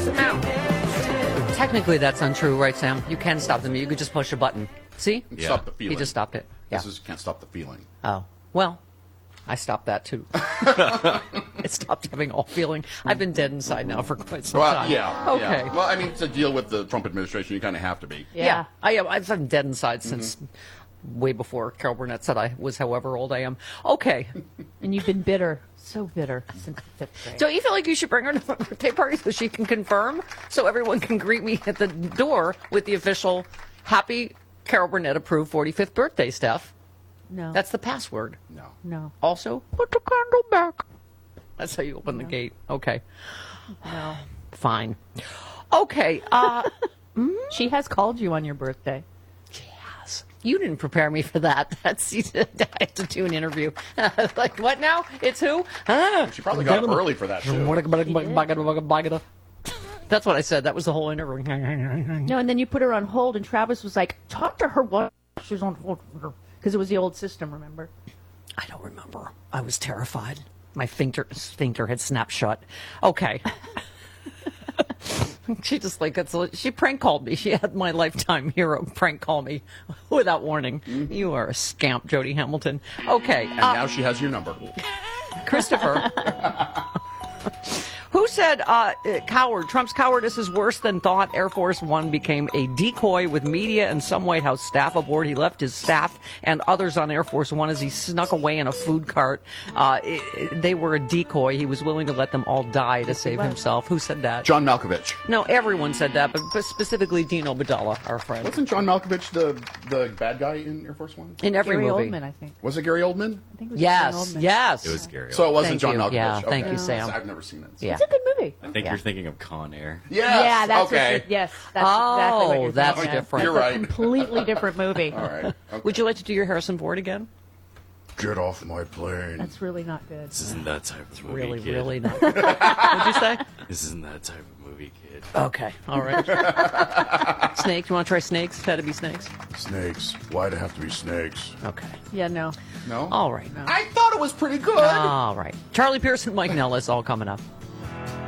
Technically, that's untrue, right, Sam? You can stop them. You could just push a button. See? Yeah. Stop the feeling. He just stopped it. Yeah. This is can't stop the feeling. Oh, well, I stopped that too. It stopped having all feeling. I've been dead inside now for quite some time. Yeah. Okay. Yeah. Well, I mean, to deal with the Trump administration, you kind of have to be. Yeah. I've been dead inside since way before Carol Burnett said I was however old I am. Okay. And you've been bitter, so bitter since the 5th grade. Don't you feel like you should bring her to my birthday party so she can confirm, so everyone can greet me at the door with the official happy Carol Burnett approved 45th birthday, Steph? No. That's the password. No. Also, put the candle back. That's how you open the gate. Okay. No. Fine. Okay. She has called you on your birthday. Yes. You didn't prepare me for that. That's I had to do an interview. Like, what now? It's who? She probably got up early for that too. That's what I said. That was the whole interview. No, and then you put her on hold, and Travis was like, talk to her what? She was on hold because it was the old system, remember? I don't remember. I was terrified. My sphincter had snapped shut. Okay. She just she prank called me. She had my lifetime hero prank call me without warning. You are a scamp, Jody Hamilton. Okay. And now she has your number. Christopher. Who said coward? Trump's cowardice is worse than thought. Air Force One became a decoy with media and some White House staff aboard. He left his staff and others on Air Force One as he snuck away in a food cart. They were a decoy. He was willing to let them all die to save himself. Who said that? John Malkovich. No, everyone said that, but specifically Dino Badalla, our friend. Wasn't John Malkovich the bad guy in Air Force One? In every Gary movie. Oldman, I think. Was it Gary Oldman? I think it was Gary Oldman. Yes. It was Gary. So it wasn't Thank John you. Malkovich. Yeah, Okay. thank you, Sam. I've never seen it. So. Yeah. It's a good movie. I think you're thinking of Con Air. Yes. Yeah, that's okay. yes, that's exactly what you're that's thinking of. different. You're That's right. a completely different movie. All right. Okay. Would you like to do your Harrison Ford again? Get off my plane. That's really not good. This isn't that type of movie, Really, kid. really not. What'd you say? This isn't that type of movie, kid. Okay, all right. Snakes, you want to try snakes? Had to be snakes? Snakes. Why'd it have to be snakes? Okay. Yeah, no. No? All right. I thought it was pretty good. All right. Charlie Pierce and Mike Nellis all coming up.